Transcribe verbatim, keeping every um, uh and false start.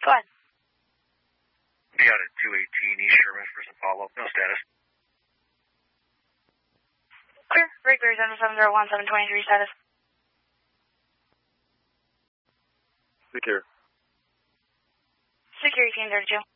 Go ahead. Be out at two eighteen East Sherman for some follow-up. No status. Clear. Regular seven seven zero one seven twenty-three status. Secure. Secure eighteen thirty-two.